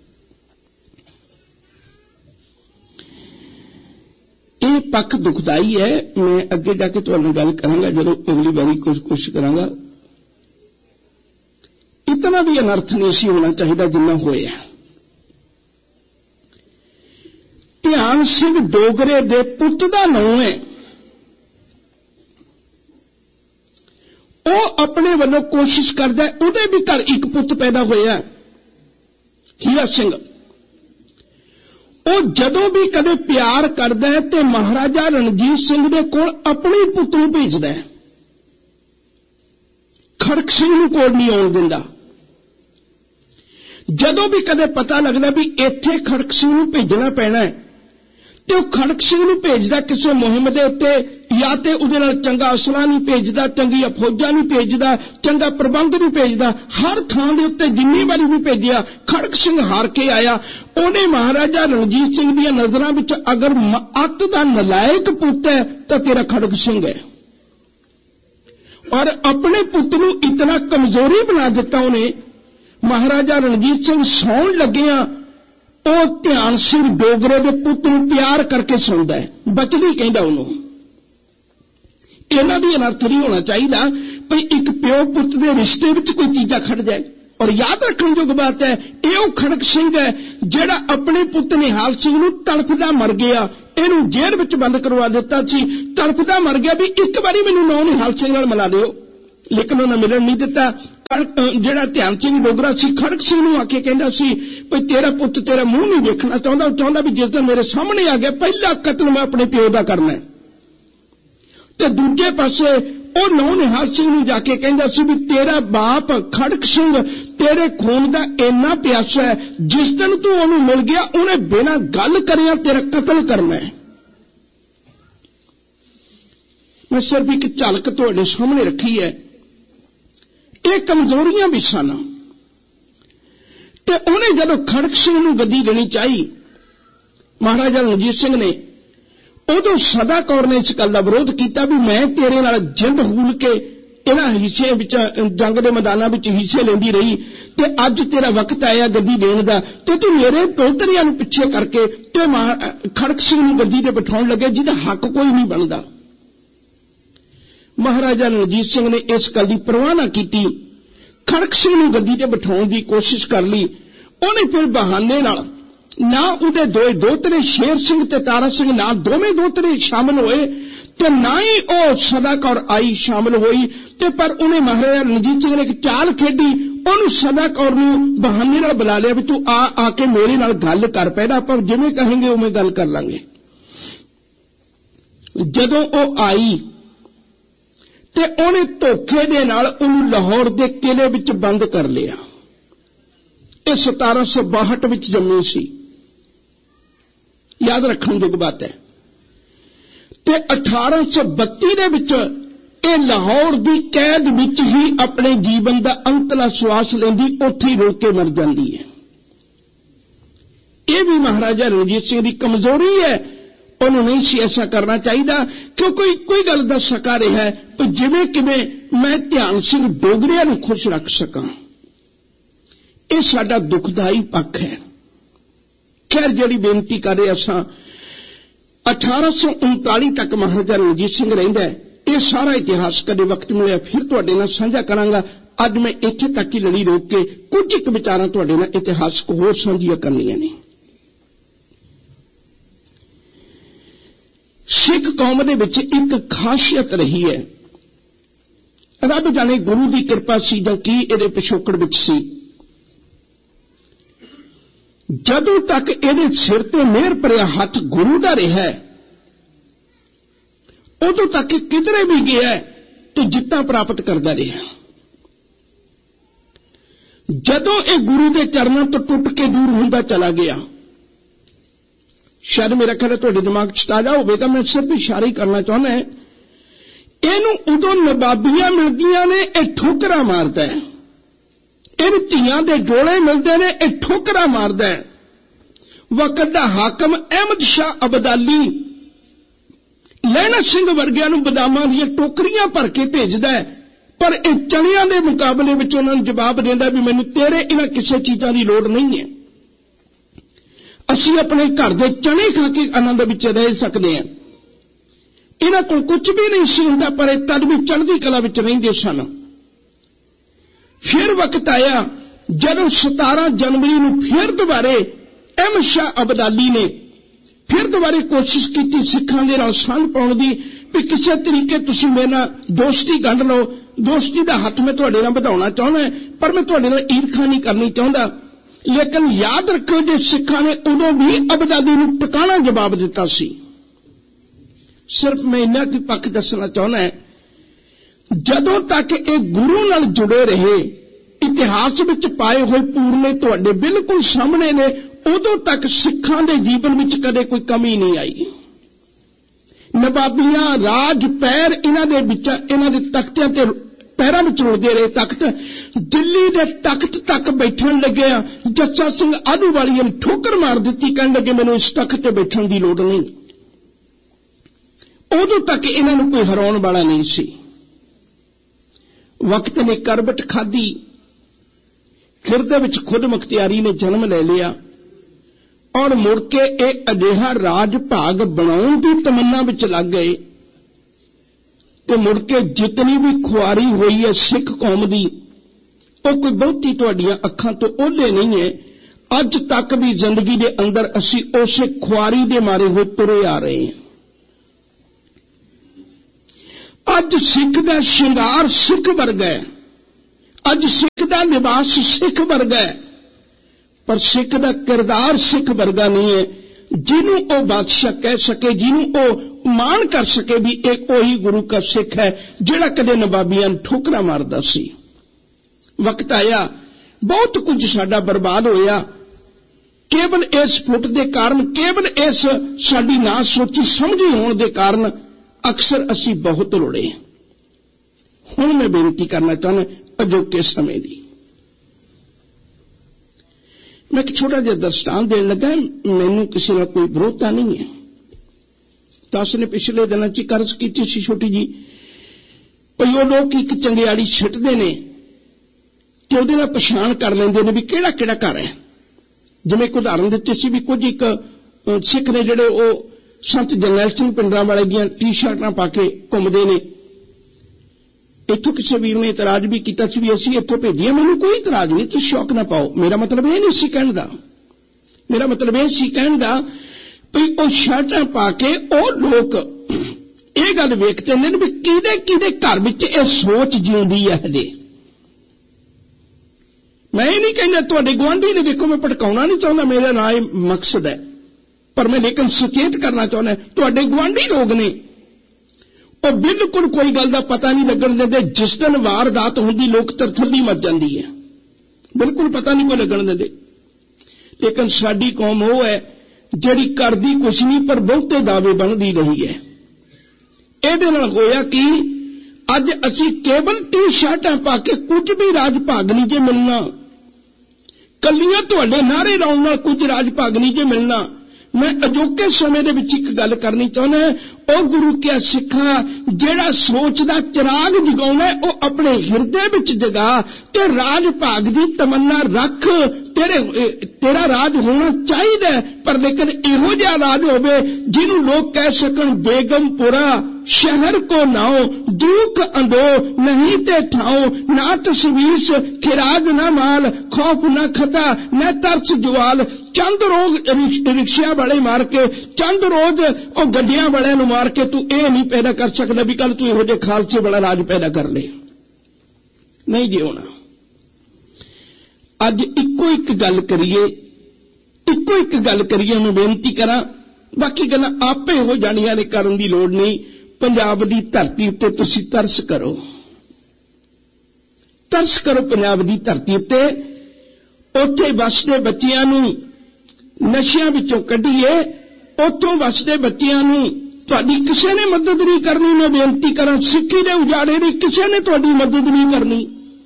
ਇਹ ਪੱਖ ਦੁਖਦਾਈ ਹੈ। ਮੈਂ ਅੱਗੇ ਜਾ ਕੇ ਤੁਹਾਨੂੰ ਗੱਲ ਕਰਾਂਗਾ ਜਦੋਂ ਅਗਲੀ ਵਾਰੀ ਕੁਝ ਕੋਸ਼ਿਸ਼ ਕਰਾਂਗਾ। ਇਤਨਾ ਵੀ ਅਨਰਥ ਨਹੀਂ ਸੀ ਹੋਣਾ ਚਾਹੀਦਾ ਜਿੰਨਾ ਹੋਇਆ। ਧਿਆਨ ਸਿੰਘ ਡੋਗਰੇ ਦੇ ਪੁੱਤ ਦਾ ਨਾਮ ਹੈ। ਉਹ ਆਪਣੇ ਵੱਲੋਂ ਕੋਸ਼ਿਸ਼ ਕਰਦਾ, ਉਹਦੇ ਵੀ ਘਰ ਇੱਕ ਪੁੱਤ ਪੈਦਾ ਹੋਇਆ ਹੀਰਾ ਸਿੰਘ। ਉਹ ਜਦੋਂ ਵੀ ਕਦੇ ਪਿਆਰ ਕਰਦਾ ਹੈ ਤੇ ਮਹਾਰਾਜਾ ਰਣਜੀਤ ਸਿੰਘ ਦੇ ਕੋਲ ਆਪਣੇ ਪੁੱਤ ਨੂੰ ਭੇਜਦਾ ਹੈ, ਖੜਗ ਸਿੰਘ ਨੂੰ ਕੋਲ ਨਹੀਂ ਆਉਣ ਦਿੰਦਾ। ਜਦੋਂ ਵੀ ਕਦੇ ਪਤਾ ਲੱਗਦਾ ਵੀ ਇੱਥੇ ਖੜਗ ਸਿੰਘ ਨੂੰ ਭੇਜਣਾ ਪੈਣਾ ਹੈ ਤੇ ਉਹ ਖੜਗ ਸਿੰਘ ਨੂੰ ਭੇਜਦਾ ਕਿਸੇ ਮੁਹਿੰਮ ਦੇ ਉੱਤੇ, ਜਾਂ ਤੇ ਉਹਦੇ ਨਾਲ ਚੰਗਾ ਅਸਲਾ ਨਹੀਂ ਭੇਜਦਾ, ਚੰਗੀਆਂ ਫੌਜਾਂ ਨਹੀਂ ਭੇਜਦਾ, ਚੰਗਾ ਪ੍ਰਬੰਧ ਨਹੀਂ ਭੇਜਦਾ। ਹਰ ਥਾਂ ਦੇ ਉੱਤੇ ਜਿੰਨੀ ਵਾਰੀ ਵੀ ਭੇਜਿਆ ਖੜਗ ਸਿੰਘ ਹਾਰ ਕੇ ਆਇਆ। ਉਹਨੇ ਮਹਾਰਾਜਾ ਰਣਜੀਤ ਸਿੰਘ ਦੀਆਂ ਨਜ਼ਰਾਂ ਵਿੱਚ ਅਗਰ ਅੱਤ ਦਾ ਨਲਾਇਕ ਪੁੱਤ ਹੈ ਤਾਂ ਤੇਰਾ ਖੜਗ ਸਿੰਘ ਹੈ। ਔਰ ਆਪਣੇ ਪੁੱਤ ਨੂੰ ਇਤਨਾ ਕਮਜ਼ੋਰੀ ਬਣਾ ਦਿੱਤਾ ਉਹਨੇ। ਮਹਾਰਾਜਾ ਰਣਜੀਤ ਸਿੰਘ ਸੌਣ ਲੱਗਿਆ ਉਹ ਧਿਆਨ ਸਿੰਘ ਡੋਗਰੇ ਦੇ ਪੁੱਤ ਨੂੰ ਪਿਆਰ ਕਰਕੇ ਸੌਂਦਾ ਹੈ, ਬਚਦੀ ਕਹਿੰਦਾ ਉਹਨੂੰ। ਇਹਨਾਂ ਵੀ ਅਨਰਥ ਨਹੀਂ ਹੋਣਾ ਚਾਹੀਦਾ ਭਈ ਇੱਕ ਪਿਓ ਪੁੱਤ ਦੇ ਰਿਸ਼ਤੇ ਵਿੱਚ ਕੋਈ ਤੀਜਾ ਖੜ ਜਾਏ। ਔਰ ਯਾਦ ਰੱਖਣ ਯੋਗ ਬਾਤ ਹੈ, ਇਹ ਉਹ ਖੜਗ ਸਿੰਘ ਹੈ ਜਿਹੜਾ ਆਪਣੇ ਪੁੱਤ ਨਿਹਾਲ ਸਿੰਘ ਨੂੰ ਤੜਫਦਾ ਮਰ ਗਿਆ। ਇਹਨੂੰ ਜੇਲ੍ਹ ਵਿੱਚ ਬੰਦ ਕਰਵਾ ਦਿੱਤਾ ਸੀ। ਤੜਫਦਾ ਮਰ ਗਿਆ ਵੀ ਇੱਕ ਵਾਰੀ ਮੈਨੂੰ ਨੌ ਨਿਹਾਲ ਸਿੰਘ ਨਾਲ ਮਿਲਾ ਦਿਓ, ਲੇਕਿਨ ਉਹਨੇ ਮਿਲਣ ਨਹੀਂ ਦਿੱਤਾ। ਜਿਹੜਾ ਧਿਆਨ ਸਿੰਘ ਡੋਗਰਾ ਸੀ ਖੜਕ ਸਿੰਘ ਨੂੰ ਆ ਕੇ ਕਹਿੰਦਾ ਸੀ ਵੀ ਤੇਰਾ ਪੁੱਤ ਤੇਰਾ ਮੂੰਹ ਨਹੀਂ ਵੇਖਣਾ ਚਾਹੁੰਦਾ, ਉਹ ਚਾਹੁੰਦਾ ਵੀ ਜਿਸ ਦਿਨ ਮੇਰੇ ਸਾਹਮਣੇ ਆ ਗਿਆ ਪਹਿਲਾ ਕਤਲ ਮੈਂ ਆਪਣੇ ਪਿਓ ਦਾ ਕਰਨਾ। ਤੇ ਦੂਜੇ ਪਾਸੇ ਉਹ ਨੌ ਨਿਹਾਲ ਸਿੰਘ ਨੂੰ ਜਾ ਕੇ ਕਹਿੰਦਾ ਸੀ ਵੀ ਤੇਰਾ ਬਾਪ ਖੜਕ ਸਿੰਘ ਤੇਰੇ ਖੂਨ ਦਾ ਇੰਨਾ ਪਿਆਸਾ ਹੈ, ਜਿਸ ਦਿਨ ਤੂੰ ਉਹਨੂੰ ਮਿਲ ਗਿਆ ਉਹਨੇ ਬਿਨਾਂ ਗੱਲ ਕਰਿਆ ਤੇਰਾ ਕਤਲ ਕਰਨਾ ਹੈ। ਮੈਂ ਸਿਰਫ ਇੱਕ ਝਲਕ ਤੁਹਾਡੇ ਸਾਹਮਣੇ ਰੱਖੀ ਹੈ। ਇਹ ਕਮਜ਼ੋਰੀਆਂ ਵੀ ਸਨ ਤੇ ਉਹਨੇ ਜਦੋਂ ਖੜਕ ਸਿੰਘ ਨੂੰ ਗੱਦੀ ਦੇਣੀ ਚਾਹੀ ਮਹਾਰਾਜਾ ਰਣਜੀਤ ਸਿੰਘ ਨੇ, ਉਦੋਂ ਸਦਾ ਕੌਰ ਨੇ ਇਸ ਗੱਲ ਦਾ ਵਿਰੋਧ ਕੀਤਾ ਵੀ ਮੈਂ ਤੇਰੇ ਨਾਲ ਜਿੰਦ ਹੂਲ ਕੇ ਇਹਨਾਂ ਹਿੱਸੇ ਵਿੱਚ ਜੰਗ ਦੇ ਮੈਦਾਨਾਂ ਵਿੱਚ ਹਿੱਸੇ ਲੈਂਦੀ ਰਹੀ ਤੇ ਅੱਜ ਤੇਰਾ ਵਕਤ ਆਇਆ ਗੱਦੀ ਦੇਣ ਦਾ ਤੇ ਤੂੰ ਮੇਰੇ ਦੋਤਰੀਆਂ ਨੂੰ ਪਿੱਛੇ ਕਰਕੇ ਤੇ ਖੜਕ ਸਿੰਘ ਨੂੰ ਗੱਦੀ ਤੇ ਬਿਠਾਉਣ ਲੱਗੇ ਜਿਹਦਾ ਹੱਕ ਕੋਈ ਨਹੀਂ ਬਣਦਾ। ਮਹਾਰਾਜਾ ਰਣਜੀਤ ਸਿੰਘ ਨੇ ਇਸ ਗੱਲ ਦੀ ਪਰਵਾਹ ਨਾ ਕੀਤੀ, ਖੜਕ ਸਿੰਘ ਨੂੰ ਗੱਦੀ ਤੇ ਬਿਠਾਉਣ ਦੀ ਕੋਸ਼ਿਸ਼ ਕਰ ਲਈ। ਉਹਨੇ ਫਿਰ ਬਹਾਨੇ ਨਾਲ ਨਾ ਉਹਦੇ ਦੋਏ ਦੋਤਰੇ ਸ਼ੇਰ ਸਿੰਘ ਤੇ ਤਾਰਾ ਸਿੰਘ ਨਾ ਦੋਵੇਂ ਦੋਤਰੇ ਸ਼ਾਮਲ ਹੋਏ ਤੇ ਨਾ ਹੀ ਉਹ ਸਦਾ ਕੌਰ ਆਈ ਸ਼ਾਮਲ ਹੋਈ ਤੇ ਪਰ ਉਹਨੇ ਮਹਾਰਾਜਾ ਰਣਜੀਤ ਸਿੰਘ ਨੇ ਇੱਕ ਚਾਲ ਖੇਡੀ, ਉਹਨੂੰ ਸਦਾ ਕੌਰ ਨੂੰ ਬਹਾਨੇ ਨਾਲ ਬੁਲਾ ਲਿਆ ਵੀ ਤੂੰ ਆ ਆ ਕੇ ਮੇਰੇ ਨਾਲ ਗੱਲ ਕਰ, ਪਹਿਲਾਂ ਆਪਾਂ ਜਿਵੇਂ ਕਹਾਂਗੇ ਉਵੇਂ ਗੱਲ ਕਰ ਲਾਂਗੇ। ਜਦੋਂ ਉਹ ਆਈ ਤੇ ਉਹਨੇ ਧੋਖੇ ਦੇ ਨਾਲ ਉਹਨੂੰ ਲਾਹੌਰ ਦੇ ਕਿਲੇ ਵਿੱਚ ਬੰਦ ਕਰ ਲਿਆ। ਇਹ ਸਤਾਰਾਂ ਸੌ ਬਾਹਠ ਵਿੱਚ ਜੰਮੀ ਸੀ, ਯਾਦ ਰੱਖਣ ਯੋਗ ਬਾਤ ਹੈ। ਤੇ ਅਠਾਰਾਂ ਸੌ ਬੱਤੀ ਦੇ ਵਿੱਚ ਇਹ ਲਾਹੌਰ ਦੀ ਕੈਦ ਵਿੱਚ ਹੀ ਆਪਣੇ ਜੀਵਨ ਦਾ ਅੰਤਲਾ ਸਵਾਸ ਲੈਂਦੀ, ਉੱਥੇ ਹੀ ਰੋ ਕੇ ਮਰ ਜਾਂਦੀ ਹੈ। ਇਹ ਵੀ ਮਹਾਰਾਜਾ ਰਣਜੀਤ ਸਿੰਘ ਦੀ ਕਮਜ਼ੋਰੀ ਹੈ, ਉਹਨੂੰ ਨਹੀਂ ਸੀ ਐਸਾ ਕਰਨਾ ਚਾਹੀਦਾ ਕਿਉਂਕਿ ਕੋਈ ਗੱਲ ਦੱਸ ਸਕਾ ਰਿਹਾ ਹੈ ਕਿ ਜਿਵੇਂ ਕਿਵੇਂ ਮੈਂ ਧਿਆਨ ਸਿੰਘ ਡੋਗਰਿਆਂ ਨੂੰ ਖੁਸ਼ ਰੱਖ ਸਕਾਂ। ਇਹ ਸਾਡਾ ਦੁਖਦਾਈ ਪੱਖ ਹੈ। ਖੈਰ ਜਿਹੜੀ ਬੇਨਤੀ ਕਰ ਰਹੇ ਅਸਾਂ ਅਠਾਰਾਂ ਸੌ ਉਨਤਾਲੀ ਤੱਕ ਮਹਾਰਾਜਾ ਰਣਜੀਤ ਸਿੰਘ ਰਹਿੰਦਾ ਹੈ। ਇਹ ਸਾਰਾ ਇਤਿਹਾਸ ਕਦੇ ਵਕਤ ਮਿਲਿਆ ਫਿਰ ਤੁਹਾਡੇ ਨਾਲ ਸਾਂਝਾ ਕਰਾਂਗਾ। ਅੱਜ ਮੈਂ ਇੱਥੇ ਤੱਕ ਹੀ ਲੜੀ ਰੋਕ ਕੇ ਕੁਝ ਇੱਕ ਵਿਚਾਰਾਂ ਤੁਹਾਡੇ ਨਾਲ ਇਤਿਹਾਸਕ ਹੋਰ ਸਾਂਝੀਆਂ ਕਰਨੀਆਂ ਨੇ। ਸਿੱਖ ਕੌਮ ਦੇ ਵਿੱਚ ਇੱਕ ਖਾਸੀਅਤ ਰਹੀ ਹੈ, ਰੱਬ ਜਾਣੇ ਗੁਰੂ ਦੀ ਕਿਰਪਾ ਸੀ ਜਾਂ ਕੀ ਇਹਦੇ ਪਿਛੋਕੜ ਵਿੱਚ ਸੀ। ਜਦੋਂ ਤੱਕ ਇਹਦੇ ਸਿਰ ਤੇ ਮਿਹਰ ਭਰਿਆ ਹੱਥ ਗੁਰੂ ਦਾ ਰਿਹਾ ਉਦੋਂ ਤੱਕ ਕਿਧਰੇ ਵੀ ਗਿਆ ਤੇ ਜਿੱਤਾਂ ਪ੍ਰਾਪਤ ਕਰਦਾ ਰਿਹਾ। ਜਦੋਂ ਇਹ ਗੁਰੂ ਦੇ ਚਰਨਾਂ ਤੋਂ ਟੁੱਟ ਕੇ ਦੂਰ ਹੁੰਦਾ ਚਲਾ ਗਿਆ, ਸ਼ਾਇਦ ਮੇਰਾ ਖਿਆਲ ਤੁਹਾਡੇ ਦਿਮਾਗ 'ਚ ਤਾਜ਼ਾ ਹੋਵੇਗਾ, ਮੈਂ ਸਿਰਫ ਇਸ਼ਾਰਾ ਹੀ ਕਰਨਾ ਚਾਹੁੰਦਾ ਹਾਂ। ਇਹਨੂੰ ਉਦੋਂ ਨਵਾਬੀਆਂ ਮਿਲਦੀਆਂ ਨੇ, ਇਹ ਠੋਕਰਾਂ ਮਾਰਦਾ ਹੈ। ਇਹਨੂੰ ਧੀਆਂ ਦੇ ਡੋਲੇ ਮਿਲਦੇ ਨੇ, ਇਹ ਠੋਕਰਾਂ ਮਾਰਦਾ ਹੈ। ਵਕਤ ਦਾ ਹਾਕਮ ਅਹਿਮਦ ਸ਼ਾਹ ਅਬਦਾਲੀ ਲਹਿਣਾ ਸਿੰਘ ਵਰਗਿਆਂ ਨੂੰ ਬਦਾਮਾਂ ਦੀਆਂ ਟੋਕਰੀਆਂ ਭਰ ਕੇ ਭੇਜਦਾ ਹੈ, ਪਰ ਇਹ ਚਣਿਆਂ ਦੇ ਮੁਕਾਬਲੇ ਵਿੱਚ ਉਹਨਾਂ ਨੂੰ ਜਵਾਬ ਦਿੰਦਾ ਵੀ ਮੈਨੂੰ ਤੇਰੇ ਇਹਨਾਂ ਕਿਸੇ ਚੀਜ਼ਾਂ ਦੀ ਲੋੜ ਨਹੀਂ ਹੈ। ਅਸੀਂ ਆਪਣੇ ਘਰ ਦੇ ਚਣੇ ਖਾ ਕੇ ਆਨੰਦ ਵਿੱਚ ਰਹਿ ਸਕਦੇ ਹਾਂ। ਇਹਨਾਂ ਕੋਲ ਕੁਝ ਵੀ ਨਹੀਂ ਸੀ ਹੁੰਦਾ, ਪਰ ਇਹ ਤਦ ਵੀ ਚੜ੍ਹਦੀ ਕਲਾ ਵਿੱਚ ਰਹਿੰਦੇ ਸਨ। ਫਿਰ ਵਕਤ ਆਇਆ ਜਦੋਂ ਸਤਾਰਾਂ ਜਨਵਰੀ ਨੂੰ ਫਿਰ ਦੁਬਾਰੇ ਅਹਿਮਦ ਸ਼ਾਹ ਅਬਦਾਲੀ ਨੇ ਫਿਰ ਦੁਬਾਰੇ ਕੋਸ਼ਿਸ਼ ਕੀਤੀ ਸਿੱਖਾਂ ਦੇ ਨਾਲ ਸੰਨ ਪਾਉਣ ਦੀ ਵੀ ਕਿਸੇ ਤਰੀਕੇ ਤੁਸੀਂ ਮੇਰੇ ਨਾਲ ਦੋਸਤੀ ਗੰਢ ਲਓ। ਦੋਸਤੀ ਦਾ ਹੱਥ ਮੈਂ ਤੁਹਾਡੇ ਨਾਲ ਵਧਾਉਣਾ ਚਾਹੁੰਦਾ, ਪਰ ਮੈਂ ਤੁਹਾਡੇ ਨਾਲ ਈਰਖਾ ਨਹੀਂ ਕਰਨੀ ਚਾਹੁੰਦਾ। ਲੇਕਿਨ ਯਾਦ ਰੱਖੋ ਜੇ ਸਿੱਖਾਂ ਨੇ ਉਦੋਂ ਵੀ ਅਬਦਾਲੀ ਨੂੰ ਟਿਕਾਣਾ ਜਵਾਬ ਦਿੱਤਾ ਸੀ। ਸਿਰਫ ਮੈਂ ਇੰਨਾ ਕੁ ਪੱਖ ਦੱਸਣਾ ਚਾਹੁੰਦਾ, ਜਦੋਂ ਤੱਕ ਇਹ ਗੁਰੂ ਨਾਲ ਜੁੜੇ ਰਹੇ, ਇਤਿਹਾਸ ਵਿੱਚ ਪਾਏ ਹੋਏ ਪੂਰਨੇ ਤੁਹਾਡੇ ਬਿਲਕੁਲ ਸਾਹਮਣੇ ਨੇ, ਉਦੋਂ ਤੱਕ ਸਿੱਖਾਂ ਦੇ ਜੀਵਨ ਵਿੱਚ ਕਦੇ ਕੋਈ ਕਮੀ ਨਹੀਂ ਆਈ। ਨਵਾਬੀਆਂ ਰਾਜ ਪੈਰ ਇਹਨਾਂ ਦੇ ਵਿੱਚ ਇਹਨਾਂ ਦੇ ਤਖਤਿਆਂ ਤੇ ਪੈਰਾਂ ਵਿੱਚ ਰੁਲਦੇ ਰਹੇ। ਤਖਤ ਦਿੱਲੀ ਦੇ ਤਖਤ ਤੱਕ ਬੈਠਣ ਲੱਗਿਆ, ਜੱਸਾ ਸਿੰਘ ਆਹਲੂਵਾਲੀਆ ਨੇ ਠੋਕਰ ਮਾਰ ਦਿੱਤੀ, ਕਹਿਣ ਲੱਗੇ ਮੈਨੂੰ ਇਸ ਤਖਤ ਤੇ ਬੈਠਣ ਦੀ ਲੋੜ ਨਹੀਂ। ਉਦੋਂ ਤੱਕ ਇਹਨਾਂ ਨੂੰ ਕੋਈ ਹਰਾਉਣ ਵਾਲਾ ਨਹੀਂ ਸੀ। ਵਕਤ ਨੇ ਕਰਬਟ ਖਾਧੀ, ਫਿਰ ਦੇ ਵਿੱਚ ਖੁਦ ਮੁਖਤਿਆਰੀ ਨੇ ਜਨਮ ਲੈ ਲਿਆ ਔਰ ਮੁੜ ਕੇ ਇਹ ਅਜਿਹਾ ਰਾਜ ਭਾਗ ਬਣਾਉਣ ਦੀ ਤਮੰਨਾ ਵਿੱਚ ਲੱਗ ਗਏ ਤੇ ਮੁੜ ਕੇ ਜਿਤਨੀ ਵੀ ਖੁਆਰੀ ਹੋਈ ਹੈ ਸਿੱਖ ਕੌਮ ਦੀ, ਉਹ ਕੋਈ ਬਹੁਤੀ ਤੁਹਾਡੀਆਂ ਅੱਖਾਂ ਤੋਂ ਓਹਲੇ ਨਹੀਂ ਹੈ। ਅੱਜ ਤੱਕ ਵੀ ਜ਼ਿੰਦਗੀ ਦੇ ਅੰਦਰ ਅਸੀਂ ਉਸੇ ਖੁਆਰੀ ਦੇ ਮਾਰੇ ਹੋਏ ਤੁਰੇ ਆ ਰਹੇ ਹਾਂ। ਅੱਜ ਸਿੱਖ ਦਾ ਸ਼ਿੰਗਾਰ ਸਿੱਖ ਵਰਗਾ ਹੈ। ਅੱਜ ਸਿੱਖ ਦਾ ਲਿਬਾਸ ਸਿੱਖ ਵਰਗਾ ਹੈ, ਪਰ ਸਿੱਖ ਦਾ ਕਿਰਦਾਰ ਸਿੱਖ ਵਰਗਾ ਨਹੀਂ ਹੈ, ਜਿਹਨੂੰ ਉਹ ਬਾਦਸ਼ਾਹ ਕਹਿ ਸਕੇ, ਜਿਹਨੂੰ ਉਹ ਮਾਣ ਕਰ ਸਕੇ ਵੀ ਇਹ ਉਹੀ ਗੁਰੂ ਕਾ ਸਿੱਖ ਹੈ ਜਿਹੜਾ ਕਦੇ ਨਵਾਬੀਆਂ ਨੂੰ ਠੋਕਰਾਂ ਮਾਰਦਾ ਸੀ। ਵਕਤ ਆਇਆ, ਬਹੁਤ ਕੁਝ ਸਾਡਾ ਬਰਬਾਦ ਹੋਇਆ, ਕੇਵਲ ਇਸ ਫੁੱਟ ਦੇ ਕਾਰਨ, ਕੇਵਲ ਇਸ ਸਾਡੀ ਨਾ ਸੋਚੀ ਸਮਝੀ ਹੋਣ ਦੇ ਕਾਰਨ ਅਕਸਰ ਅਸੀਂ ਬਹੁਤ ਰੋੜੇ। ਹੁਣ ਮੈਂ ਬੇਨਤੀ ਕਰਨਾ ਚਾਹੁੰਦਾ ਅਜੋਕੇ ਸਮੇਂ ਦੀ। ਮੈਂ ਇੱਕ ਛੋਟਾ ਜਿਹਾ ਦਰਸ਼ਟਾਂਤ ਦੇਣ ਲੱਗਾ, ਮੈਨੂੰ ਕਿਸੇ ਨਾਲ ਕੋਈ ਵਿਰੋਧਤਾ ਨਹੀਂ ਹੈ। ਦਾਸ ਨੇ ਪਿਛਲੇ ਦਿਨਾਂ 'ਚ ਕਰਜ਼ ਕੀਤੀ ਸੀ ਛੋਟੀ ਜੀ, ਭਈ ਉਹ ਲੋਕ ਇੱਕ ਚੰਗਿਆੜੀ ਛਿੱਟਦੇ ਨੇ ਤੇ ਉਹਦੇ ਨਾਲ ਪਛਾਣ ਕਰ ਲੈਂਦੇ ਨੇ ਵੀ ਕਿਹੜਾ ਕਿਹੜਾ ਘਰ ਹੈ। ਜਿਵੇਂ ਇੱਕ ਉਦਾਹਰਨ ਦਿੱਤੀ ਸੀ ਵੀ ਕੁਝ ਇੱਕ ਸਿੱਖ ਨੇ ਜਿਹੜੇ ਉਹ ਸੰਤ ਜਰਨੈਲ ਸਿੰਘ ਪਿੰਡਰਾਂ ਵਾਲੇ ਦੀਆਂ ਟੀ-ਸ਼ਰਟਾਂ ਪਾ ਕੇ ਘੁੰਮਦੇ ਨੇ। ਇੱਥੋਂ ਕਿਸੇ ਵੀਰ ਨੇ ਇਤਰਾਜ਼ ਵੀ ਕੀਤਾ ਸੀ ਵੀ ਅਸੀਂ ਇੱਥੋਂ ਭੇਜੀਏ। ਮੈਨੂੰ ਕੋਈ ਇਤਰਾਜ਼ ਨਹੀਂ, ਤੁਸੀਂ ਸ਼ੌਕ ਨਾ ਪਾਓ। ਮੇਰਾ ਮਤਲਬ ਇਹ ਨਹੀਂ ਸੀ ਕਹਿਣ ਦਾ, ਮੇਰਾ ਮਤਲਬ ਇਹ ਸੀ ਕਹਿਣ ਦਾ ਵੀ ਉਹ ਸ਼ਰਟਾਂ ਪਾ ਕੇ ਉਹ ਲੋਕ ਇਹ ਗੱਲ ਵੇਖਦੇ ਨੇ ਵੀ ਕਿਹਦੇ ਕਿਹਦੇ ਘਰ ਵਿੱਚ ਇਹ ਸੋਚ ਜਿਉਂਦੀ ਹੈ ਹਜੇ। ਮੈਂ ਇਹ ਨਹੀਂ ਕਹਿੰਦਾ ਤੁਹਾਡੇ ਗੁਆਂਢੀ ਨੇ, ਦੇਖੋ ਮੈਂ ਭਟਕਾਉਣਾ ਨਹੀਂ ਚਾਹੁੰਦਾ, ਮੇਰਾ ਨਾ ਇਹ ਮਕਸਦ ਹੈ, ਪਰ ਮੈਂ ਲੇਕਿਨ ਸੁਚੇਤ ਕਰਨਾ ਚਾਹੁੰਦਾ ਤੁਹਾਡੇ ਗੁਆਂਢੀ ਲੋਕ ਨੇ ਉਹ ਬਿਲਕੁਲ ਕੋਈ ਗੱਲ ਦਾ ਪਤਾ ਨਹੀਂ ਲੱਗਣ ਦਿੰਦੇ। ਜਿਸ ਦਿਨ ਵਾਰਦਾਤ ਹੁੰਦੀ ਲੋਕ ਤਰਥੱਲੀ ਮਚ ਜਾਂਦੀ ਹੈ, ਬਿਲਕੁਲ ਪਤਾ ਨਹੀਂ ਕੋਈ ਲੱਗਣ ਦਿੰਦੇ। ਲੇਕਿਨ ਸਾਡੀ ਕੌਮ ਉਹ ਹੈ ਜਿਹੜੀ ਕਰਦੀ ਕੁਛ ਨਹੀਂ ਪਰ ਬਹੁਤੇ ਦਾਅਵੇ ਬਣਦੀ ਰਹੀ ਹੈ। ਇਹਦੇ ਨਾਲ ਹੋਇਆ ਕਿ ਅੱਜ ਅਸੀਂ ਕੇਵਲ ਟੀ-ਸ਼ਰਟਾਂ ਪਾ ਕੇ ਕੁਝ ਵੀ ਰਾਜ ਭਾਗ ਨਹੀਂ ਜੇ ਮਿਲਣਾ, ਕੱਲੀਆਂ ਤੁਹਾਡੇ ਨਾਅਰੇ ਲਾਉਣ ਨਾਲ ਕੁਝ ਰਾਜ ਭਾਗ ਨਹੀਂ ਜੇ ਮਿਲਣਾ। ਮੈਂ ਅਜੋਕੇ ਸਮੇਂ ਦੇ ਵਿੱਚ ਇੱਕ ਗੱਲ ਕਰਨੀ ਚਾਹੁੰਦਾ, ਉਹ ਗੁਰੂ ਕਿਆ ਸਿੱਖਾ ਜਿਹੜਾ ਸੋਚ ਦਾ ਚਿਰਾਗ ਜਗਾਉਣਾ ਉਹ ਆਪਣੇ ਹਿਰਦੇ ਵਿੱਚ ਜਗਾ ਤੇ ਰਾਜ ਭਾਗ ਦੀ ਤਮੰਨਾ ਰੱਖ। ਤੇਰੇ ਤੇਰਾ ਰਾਜ ਹੋਣਾ ਚਾਹੀਦਾ, ਪਰ ਲੇਕਿਨ ਇਹੋ ਜਿਹਾ ਰਾਜ ਹੋਵੇ ਜਿਹਨੂੰ ਲੋਕ ਕਹਿ ਸਕਣ ਬੇਗਮਪੁਰਾ शहर को नाओ दुख अंदो नहीं ते ठाओ, ना तस्वीस खिराज ना माल खौफ ना खता न तरस जुआल। चंद रोज रिक्शा वाले मार के, चंद रोज ओ गड्डियां वाले नूं मार के तू ये नहीं पैदा कर सकदा भी कल तू इहो जिहे खालसे वाला राज पैदा कर ले, नहीं जी होना। अज इक्को एक गल करिए, इक्को एक गल करिए, मैं बेनती करा, बाकी गल्लां आपे हो जाणियां ने, करन दी लोड़ नहीं। पंजाब दी धरती उत्ते तुसीं तरस करो, तरस करो पंजाब दी धरती उत्ते। उत्थे वसदे बच्चियां नूं नशियां विचों कढीए, उत्थों वसदे बच्चियां नूं तुहाडी किसे ने मदद नहीं करनी। मैं बेनती करां सिੱਖੀ दे उजाड़े दी किसे ने तुहाडी मदद नहीं करनी।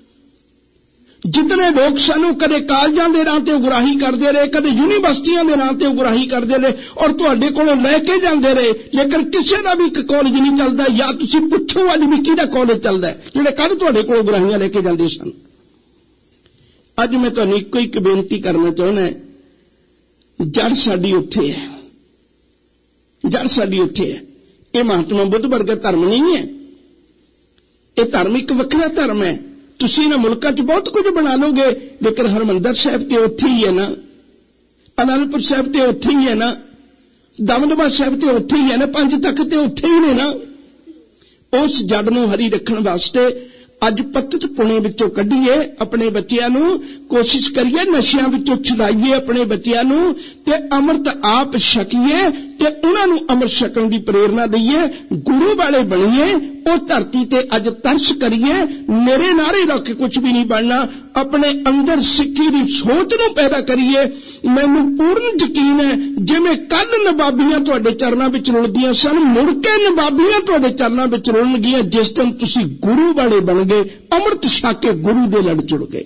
जितने लोग सानू कदे कालजां दे नां ते उगराही करदे रहे, कदे यूनीवर्सिटियां दे नां ते उगराही करदे रहे और तुहाडे कोलों लैके जांदे रहे, लेकिन किसे दा भी एक कॉलेज नहीं चलदा। या तुसीं पुछो अज भी किहदा कॉलेज चलदा है जिहड़े कल तुहाडे कोलों उगराहियां लैके जांदे सन। अज मैं तुहानूं इक्को एक बेनती करना चाहुंदा, जड़ साडी उत्थे है, जड़ साडी उत्थे है। ये महात्मा बुद्ध वर्गा धर्म नहीं है, ये धर्म एक वखरा धर्म है। तुसीं ना मुल्कां च बहुत कुछ बना लोगे, लेकिन हरमंदर साहिब ते उत्थे ही है ना, आनंदपुर साहिब ते उत्थे ही है ना, दमदमा साहिब ते उत्थे ही है ना, पंज तख्त ते उत्थे ही ने ना। उस जड़ नूं हरी रखण वास्ते अज पत्त पुणे विचों कढीए, अपने बच्चियां नूं कोशिश करिए नशियां विचों छुड़ाइए अपने बच्चियां नूं ते अमृत आप छकीए ते उन्हां नूं अमृत छकण दी प्रेरणा दईए, गुरु वाले बणीए। ओ धरती ते अज तरस करिए, मेरे नारे ला के कुछ भी नहीं बनना, अपने अंदर सिक्खी दी सोच नूं पैदा करिए। मैनूं पूर्ण यकीन है जिवें कल नवाबियां तुहाडे चरनां विच रुलदियां सन, मुड़ के नवाबियां तुहाडे चरनां विच रुलणगीआं जिस दिन तुसीं गुरु वाले बन गए, अमृत छक के गुरु दे लड़ जुड़ गए।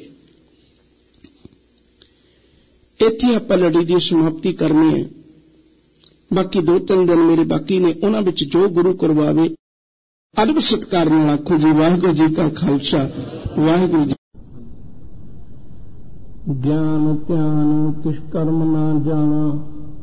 इत्थे आपां लड़ी दी समाप्ति करनी है। बाकी दो तीन दिन मेरे बाकी ने, उन्हां विच जो गुरु करवावे अदब सत्कार नाल आखो जी वाहिगुरू जी का खालसा वाहिगुरू जी। ज्ञान त्यान किस कर्म ना जाना,